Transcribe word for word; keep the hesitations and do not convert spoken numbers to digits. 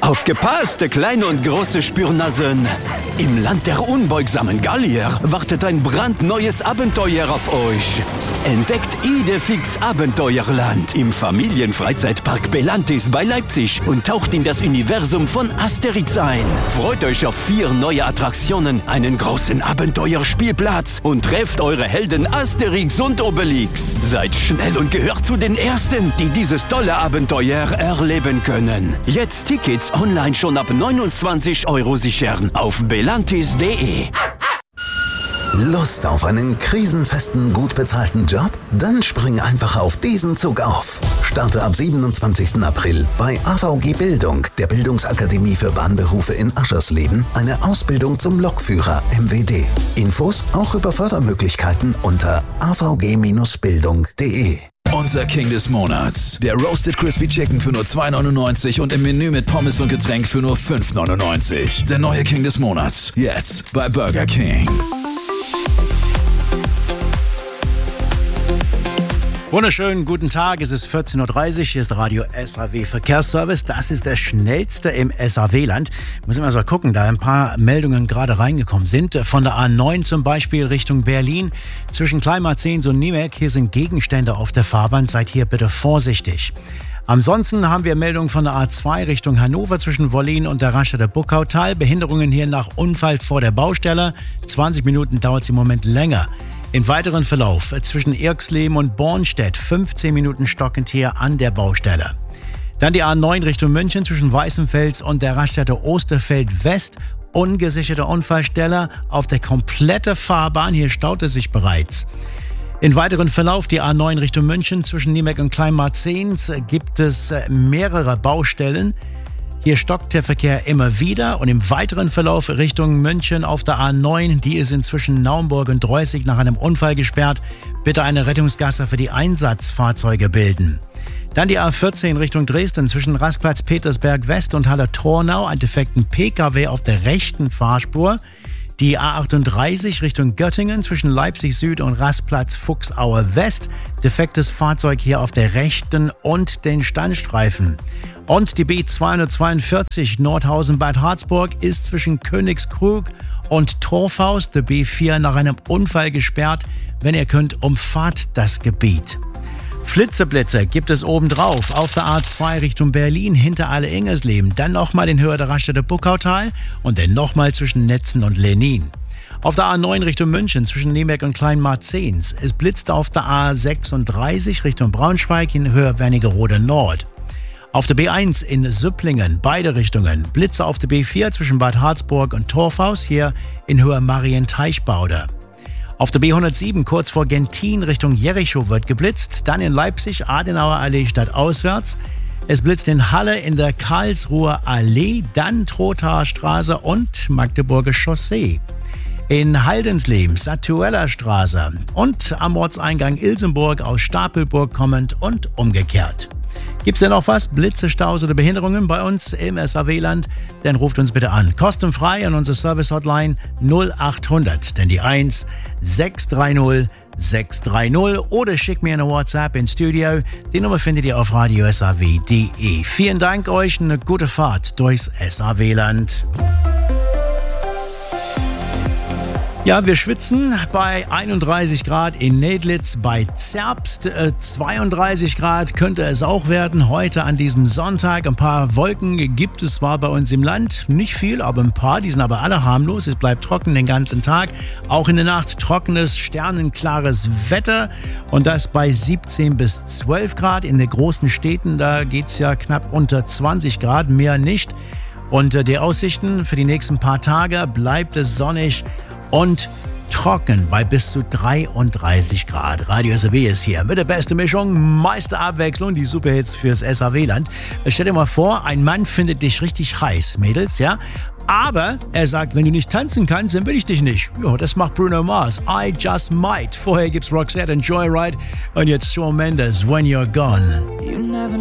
Aufgepasst, kleine und große Spürnasen! Im Land der unbeugsamen Gallier wartet ein brandneues Abenteuer auf euch. Entdeckt Idefix Abenteuerland im Familienfreizeitpark Belantis bei Leipzig und taucht in das Universum von Asterix ein. Freut euch auf vier neue Attraktionen, einen großen Abenteuerspielplatz und trefft eure Helden Asterix und Obelix. Seid schnell und gehört zu den Ersten, die dieses tolle Abenteuer erleben können. Jetzt Tickets online schon ab neunundzwanzig Euro sichern auf belantis punkt de. Lust auf einen krisenfesten, gut bezahlten Job? Dann spring einfach auf diesen Zug auf. Starte ab siebenundzwanzigsten April bei A V G Bildung, der Bildungsakademie für Bahnberufe in Aschersleben, eine Ausbildung zum Lokführer M W D. Infos auch über Fördermöglichkeiten unter a v g Bindestrich bildung punkt de. Unser King des Monats. Der Roasted Crispy Chicken für nur zwei neunundneunzig und im Menü mit Pommes und Getränk für nur fünf neunundneunzig. Der neue King des Monats. Jetzt bei Burger King. Wunderschönen guten Tag, es ist vierzehn Uhr dreißig, hier ist Radio S A W Verkehrsservice. Das ist der schnellste im S A W-Land. Müssen wir mal gucken, da ein paar Meldungen gerade reingekommen sind. Von der A neun zum Beispiel Richtung Berlin, zwischen Kleinmarzens und Niemek. Hier sind Gegenstände auf der Fahrbahn, seid hier bitte vorsichtig. Ansonsten haben wir Meldungen von der A zwei Richtung Hannover zwischen Wollin und der Raststätte Buckautal. Behinderungen hier nach Unfall vor der Baustelle. zwanzig Minuten dauert es im Moment länger. Im weiteren Verlauf zwischen Irxleben und Bornstedt fünfzehn Minuten stockend hier an der Baustelle. Dann die A neun Richtung München zwischen Weißenfels und der Raststätte Osterfeld West. Ungesicherte Unfallstelle auf der kompletten Fahrbahn. Hier staut es sich bereits. Im weiteren Verlauf die A neun Richtung München zwischen Niemek und Kleinmarzens gibt es mehrere Baustellen. Hier stockt der Verkehr immer wieder und im weiteren Verlauf Richtung München auf der A neun, die ist inzwischen Naumburg und Dreußig nach einem Unfall gesperrt. Bitte eine Rettungsgasse für die Einsatzfahrzeuge bilden. Dann die A vierzehn Richtung Dresden zwischen Rastplatz Petersberg West und Halle-Tornau, ein defekten P K W auf der rechten Fahrspur. Die A achtunddreißig Richtung Göttingen zwischen Leipzig Süd und Rastplatz Fuchsaue West. Defektes Fahrzeug hier auf der rechten und den Standstreifen. Und die B zweihundertzweiundvierzig Nordhausen-Bad Harzburg ist zwischen Königskrug und Torfhaus, der B vier, nach einem Unfall gesperrt. Wenn ihr könnt, umfahrt das Gebiet. Flitzeblitze gibt es obendrauf auf der A zwei Richtung Berlin hinter Alle-Ingersleben, dann nochmal in Höhe der Raststätte Buckautal und dann nochmal zwischen Netzen und Lenin. Auf der A neun Richtung München zwischen Niemek und Kleinmarzens. Es blitzt auf der A sechsunddreißig Richtung Braunschweig in Höhe Wernigerode Nord. Auf der B eins in Süpplingen, beide Richtungen. Blitze auf der B vier zwischen Bad Harzburg und Torfhaus, hier in Höhe Marienteichbauder. Auf der B hundertsieben kurz vor Gentin Richtung Jericho wird geblitzt. Dann in Leipzig, Adenauer Allee stadtauswärts. Es blitzt in Halle in der Karlsruher Allee, dann Trothaer Straße und Magdeburger Chaussee. In Haldensleben, Satueller Straße und am Ortseingang Ilsenburg aus Stapelburg kommend und umgekehrt. Gibt's denn noch was? Blitze, Staus oder Behinderungen bei uns im S A W-Land? Dann ruft uns bitte an. Kostenfrei an unsere Service-Hotline null achthundert, denn die eins sechs drei null sechs drei null oder schickt mir eine WhatsApp ins Studio. Die Nummer findet ihr auf radio s a w punkt de. Vielen Dank euch, eine gute Fahrt durchs S A W-Land. Ja, wir schwitzen bei einunddreißig Grad in Nedlitz, bei Zerbst äh, zweiunddreißig Grad könnte es auch werden. Heute an diesem Sonntag ein paar Wolken gibt es zwar bei uns im Land, nicht viel, aber ein paar, die sind aber alle harmlos. Es bleibt trocken den ganzen Tag, auch in der Nacht trockenes, sternenklares Wetter und das bei siebzehn bis zwölf Grad. In den großen Städten, da geht es ja knapp unter zwanzig Grad, mehr nicht. Und äh, die Aussichten für die nächsten paar Tage bleibt es sonnig und trocken bei bis zu dreiunddreißig Grad. Radio S A W ist hier mit der besten Mischung, meiste Abwechslung, die Superhits fürs S A W-Land. Stell dir mal vor, ein Mann findet dich richtig heiß, Mädels, ja? Aber er sagt, wenn du nicht tanzen kannst, dann will ich dich nicht. Ja, das macht Bruno Mars. I Just Might. Vorher gibt's Roxette und Joyride und jetzt Shawn Mendes, When You're Gone.